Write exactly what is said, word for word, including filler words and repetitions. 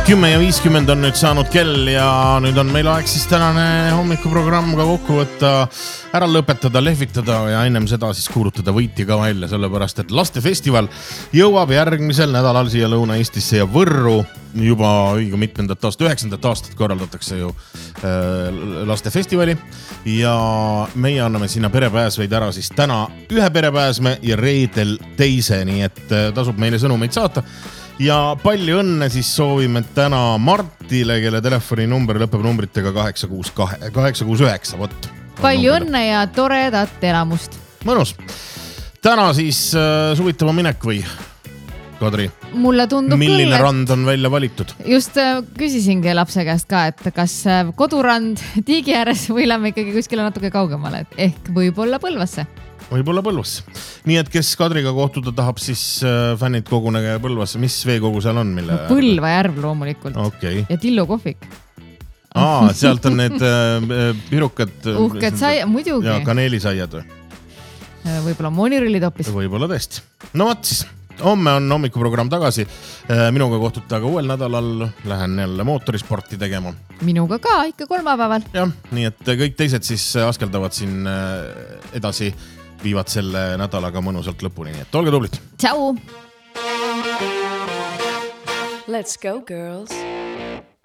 kümme ja viiskümmend on nüüd saanud kell ja nüüd on meil aeg siis tänane hommikuprogramm ka kokku võtta, ära lõpetada, lehvitada ja ennem seda siis kuulutada võiti ka välja, sellepärast et lastefestival jõuab järgmisel nädalal siia Lõuna-Eestisse ja Võrru juba õige mitmendat aastat, üheksandat aastat korraldatakse ju äh, lastefestivali ja meie anname sinna perepääsveid ära siis täna ühe perepääsme ja reedel teise, nii et äh, tasub meile sõnumeid saata. Ja palju õnne siis soovime täna Martile, kelle telefoninumber lõpeb numbritega kaheksa kuus üheksa. Võt. Palju õnne ja toredat elamust. Mõnus. Täna siis äh, suvitava minek või, Kadri? Mulle tundub Milline küll, et... rand on välja valitud? Just äh, küsisingi lapse käest ka, et kas äh, kodurand tiigi ääres või lähme ikkagi kuskile natuke kaugemale, ehk võib-olla Põlvasse. Võib-olla Põlvasse. Nii et kes Kadriga kohtuda tahab, siis äh, fännid kogunege Põlvasse. Mis veekogu seal on? Mille... No, Põlva järv loomulikult. Okay. Ja Tillu kohvik. Aa, sealt on need äh, pirukad. Uhked saia, muidugi. Ja kaneelisaiad või? Võib-olla monirillid hoopis. Võib-olla tõesti. No vaat siis. Homme on hommikuprogramm tagasi. Minuga kohtute aga uuel nädalal. Lähen jälle mootorisporti tegema. Minuga ka, ikka kolmapäeval. Jah, nii et kõik teised siis askeldavad siin edasi, viivad selle nädalaga mõnusalt lõpuni. Nii et olge tublid. Tšau! Let's go, girls.